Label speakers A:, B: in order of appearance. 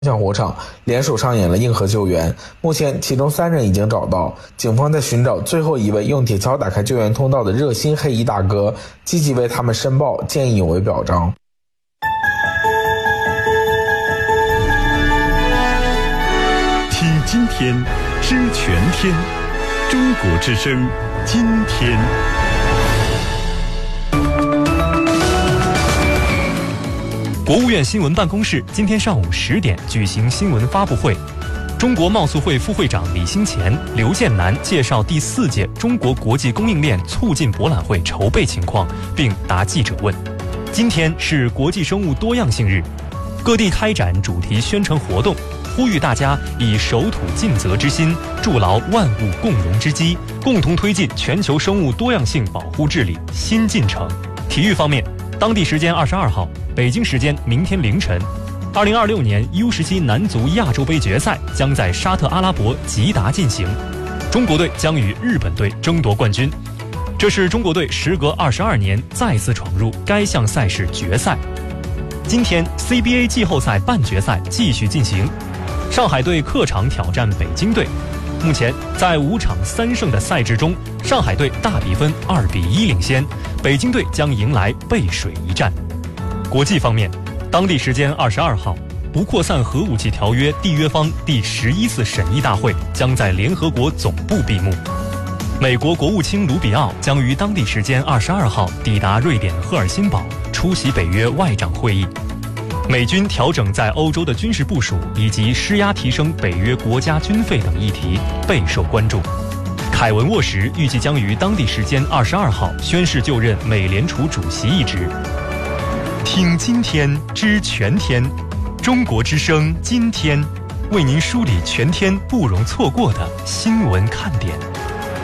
A: 向火场联手上演了硬核救援，目前其中3人已经找到，警方在寻找最后一位用铁锹打开救援通道的热心黑衣大哥，积极为他们申报，见义勇为表彰。
B: 听今天，知全天，中国之声，今天。
C: 国务院新闻办公室今天上午10点举行新闻发布会，中国贸促会副会长李兴前、刘建南介绍第4届中国国际供应链促进博览会筹备情况，并答记者问。今天是国际生物多样性日，各地开展主题宣传活动，呼吁大家以守土尽责之心，筑牢万物共荣之基，共同推进全球生物多样性保护治理新进程。体育方面，当地时间22号，北京时间明天凌晨，2026年U17男足亚洲杯决赛将在沙特阿拉伯吉达进行，中国队将与日本队争夺冠军。这是中国队时隔22年再次闯入该项赛事决赛。今天 CBA 季后赛半决赛继续进行，上海队客场挑战北京队。目前在5场3胜的赛制中，上海队大比分2-1领先，北京队将迎来背水一战。国际方面，当地时间22号，不扩散核武器条约缔约方第11次审议大会将在联合国总部闭幕。美国国务卿卢比奥将于当地时间22号抵达瑞典赫尔辛堡，出席北约外长会议。美军调整在欧洲的军事部署以及施压提升北约国家军费等议题备受关注。凯文沃什预计将于当地时间22号宣誓就任美联储主席一职。听今天知全天，中国之声今天为您梳理全天不容错过的新闻看点。